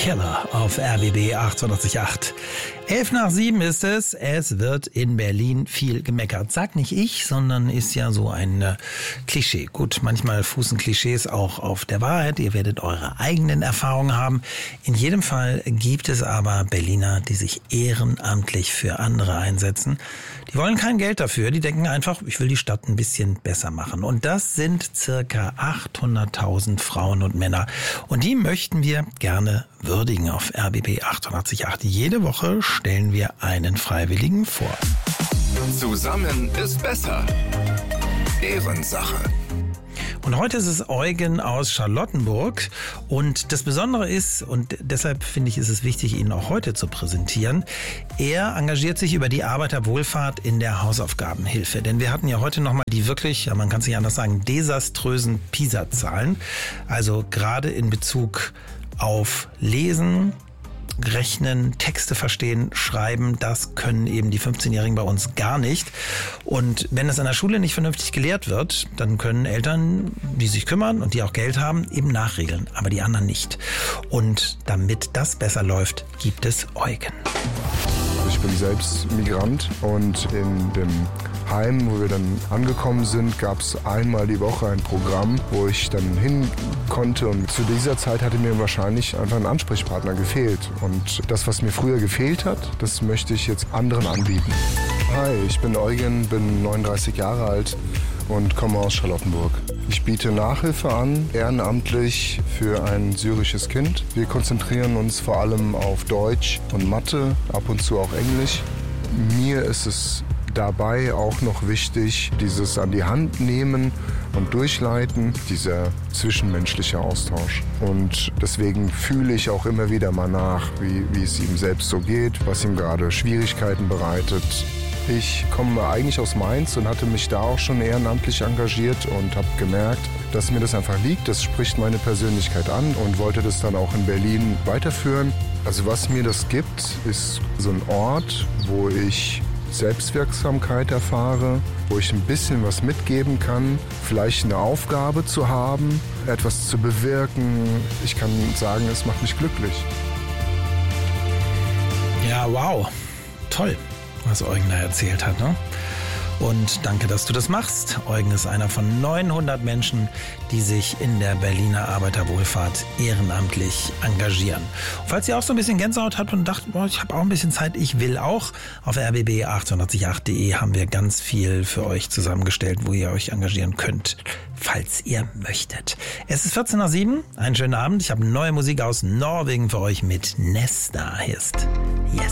Killer auf RBB 888. 6:11 ist es. Es wird in Berlin viel gemeckert. Sagt nicht ich, sondern ist ja so ein Klischee. Gut, manchmal fußen Klischees auch auf der Wahrheit. Ihr werdet eure eigenen Erfahrungen haben. In jedem Fall gibt es aber Berliner, die sich ehrenamtlich für andere einsetzen. Die wollen kein Geld dafür. Die denken einfach, ich will die Stadt ein bisschen besser machen. Und das sind circa 800.000 Frauen und Männer. Und die möchten wir gerne würdigen auf RBB 888. Jede Woche stellen wir einen Freiwilligen vor. Zusammen ist besser. Ehrensache. Und heute ist es Eugen aus Charlottenburg. Und das Besondere ist, und deshalb finde ich, ist es wichtig, ihn auch heute zu präsentieren, er engagiert sich über die Arbeiterwohlfahrt in der Hausaufgabenhilfe. Denn wir hatten ja heute nochmal die wirklich, ja, man kann es nicht anders sagen, desaströsen PISA-Zahlen. Also gerade in Bezug auf Lesen, Rechnen, Texte verstehen, schreiben, das können eben die 15-Jährigen bei uns gar nicht. Und wenn es an der Schule nicht vernünftig gelehrt wird, dann können Eltern, die sich kümmern und die auch Geld haben, eben nachregeln, aber die anderen nicht. Und damit das besser läuft, gibt es Eugen. Ich bin selbst Migrant und in dem Heim, wo wir dann angekommen sind, gab es einmal die Woche ein Programm, wo ich dann hin konnte. Und zu dieser Zeit hatte mir wahrscheinlich einfach ein Ansprechpartner gefehlt. Und das, was mir früher gefehlt hat, das möchte ich jetzt anderen anbieten. Hi, ich bin Eugen, bin 39 Jahre alt und komme aus Charlottenburg. Ich biete Nachhilfe an, ehrenamtlich für ein syrisches Kind. Wir konzentrieren uns vor allem auf Deutsch und Mathe, ab und zu auch Englisch. Mir ist es dabei auch noch wichtig, dieses an die Hand nehmen und durchleiten, dieser zwischenmenschliche Austausch. Und deswegen fühle ich auch immer wieder mal nach, wie es ihm selbst so geht, was ihm gerade Schwierigkeiten bereitet. Ich komme eigentlich aus Mainz und hatte mich da auch schon ehrenamtlich engagiert und habe gemerkt, dass mir das einfach liegt. Das spricht meine Persönlichkeit an und wollte das dann auch in Berlin weiterführen. Also was mir das gibt, ist so ein Ort, wo ich Selbstwirksamkeit erfahre, wo ich ein bisschen was mitgeben kann, vielleicht eine Aufgabe zu haben, etwas zu bewirken. Ich kann sagen, es macht mich glücklich. Ja, wow. Toll, was Eugen da erzählt hat, ne? Und danke, dass du das machst. Eugen ist einer von 900 Menschen, die sich in der Berliner Arbeiterwohlfahrt ehrenamtlich engagieren. Und falls ihr auch so ein bisschen Gänsehaut habt und dacht, boah, ich habe auch ein bisschen Zeit, ich will auch, auf rbb888.de haben wir ganz viel für euch zusammengestellt, wo ihr euch engagieren könnt, falls ihr möchtet. Es ist 6:14, einen schönen Abend. Ich habe neue Musik aus Norwegen für euch mit Nesta. Hier ist Yes.